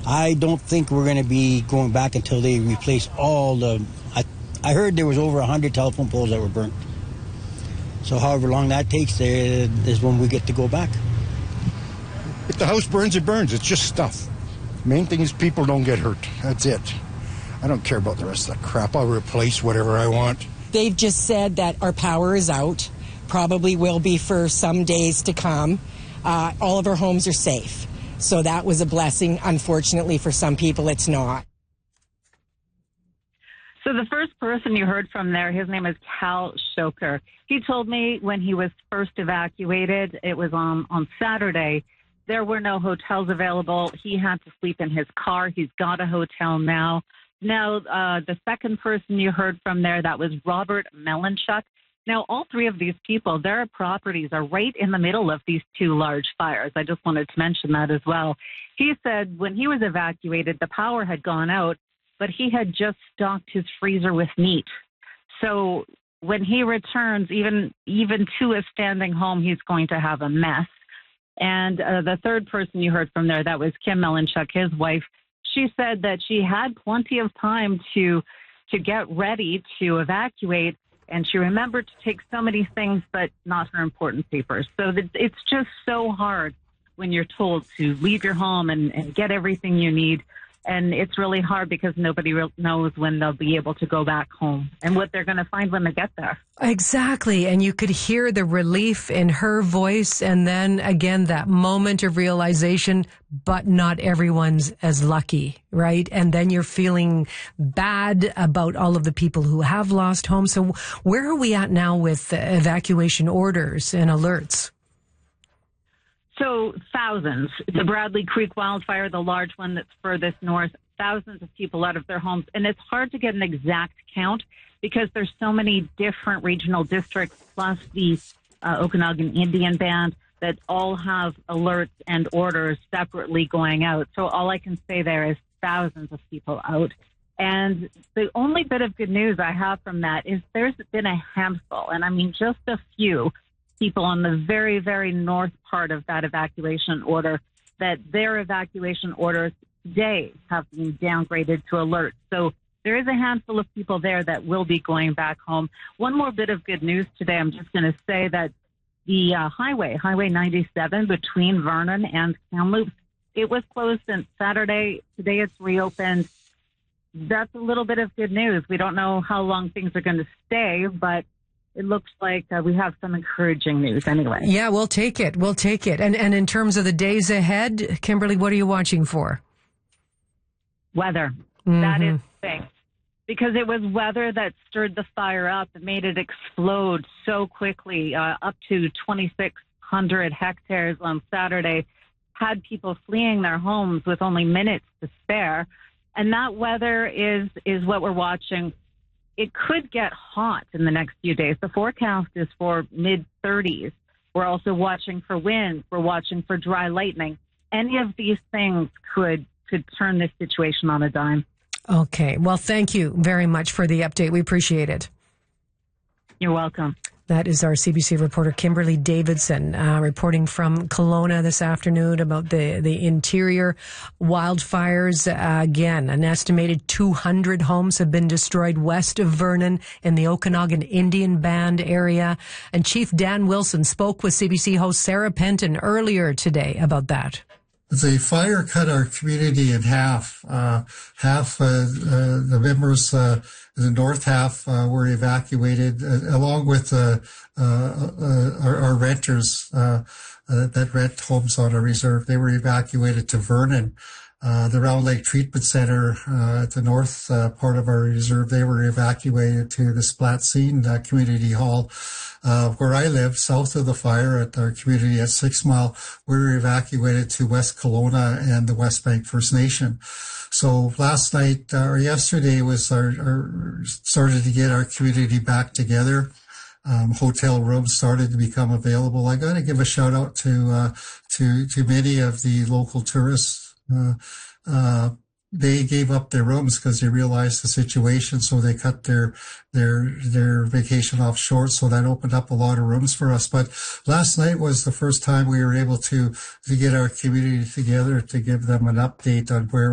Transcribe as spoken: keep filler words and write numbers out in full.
I don't think we're going to be going back until they replace all the... I, I heard there was over one hundred telephone poles that were burnt. So however long that takes uh, is when we get to go back. If the house burns, it burns. It's just stuff. Main thing is people don't get hurt. That's it. I don't care about the rest of the crap. I'll replace whatever I want. They've just said that our power is out. Probably will be for some days to come. Uh, all of our homes are safe. So that was a blessing. Unfortunately, for some people, it's not. So the first person you heard from there, his name is Cal Shoker. He told me when he was first evacuated, it was on, on Saturday, there were no hotels available. He had to sleep in his car. He's got a hotel now. Now, uh, the second person you heard from there, that was Robert Melanchuk. Now, all three of these people, their properties are right in the middle of these two large fires. I just wanted to mention that as well. He said when he was evacuated, the power had gone out, but he had just stocked his freezer with meat. So when he returns, even even to a standing home, he's going to have a mess. And uh, the third person you heard from there, that was Kim Melanchuk, his wife. She said that she had plenty of time to to get ready to evacuate, and she remembered to take so many things, but not her important papers. So that it's just so hard when you're told to leave your home and, and get everything you need. And it's really hard because nobody re- knows when they'll be able to go back home and what they're going to find when they get there. Exactly. And you could hear the relief in her voice. And then again, that moment of realization, but not everyone's as lucky, right? And then you're feeling bad about all of the people who have lost homes. So where are we at now with evacuation orders and alerts? So thousands. The Bradley Creek wildfire, the large one that's furthest north, thousands of people out of their homes. And it's hard to get an exact count because there's so many different regional districts, plus the uh, Okanagan Indian Band, that all have alerts and orders separately going out. So all I can say there is thousands of people out. And the only bit of good news I have from that is there's been a handful, and I mean just a few, people on the very, very north part of that evacuation order, that their evacuation orders today have been downgraded to alert. So there is a handful of people there that will be going back home. One more bit of good news today, I'm just going to say that the uh, highway, Highway ninety-seven between Vernon and Kamloops, it was closed since Saturday. Today it's reopened. That's a little bit of good news. We don't know how long things are going to stay, but it looks like uh, we have some encouraging news anyway. Yeah, we'll take it. We'll take it. And and in terms of the days ahead, Kimberly, what are you watching for? Weather. Mm-hmm. That is the thing. Because it was weather that stirred the fire up and made it explode so quickly, uh, up to twenty-six hundred hectares on Saturday, had people fleeing their homes with only minutes to spare. And that weather is is what we're watching. It could get hot in the next few days. The forecast is for mid thirties. We're also watching for wind. We're watching for dry lightning. Any of these things could could turn this situation on a dime. Okay. Well, thank you very much for the update. We appreciate it. You're welcome. That is our C B C reporter, Kimberly Davidson, uh, reporting from Kelowna this afternoon about the, the interior wildfires. Uh, again, an estimated two hundred homes have been destroyed west of Vernon in the Okanagan Indian Band area. And Chief Dan Wilson spoke with C B C host Sarah Penton earlier today about that. The fire cut our community in half. Uh, half uh, uh, the members, uh, the north half, uh, were evacuated, uh, along with uh, uh, uh, our, our renters uh, uh, that rent homes on a reserve. They were evacuated to Vernon. Uh, the Round Lake Treatment Center uh, at the north uh, part of our reserve, they were evacuated to the Splatseen uh, Community Hall. Uh, where I live, south of the fire at our community at Six Mile, we were evacuated to West Kelowna and the West Bank First Nation. So last night, uh, or yesterday was our, our, started to get our community back together. Um, hotel rooms started to become available. I got to give a shout out to, uh, to, to many of the local tourists. Uh, uh, They gave up their rooms because they realized the situation, so they cut their their their vacation off short. So that opened up a lot of rooms for us. But last night was the first time we were able to to get our community together to give them an update on where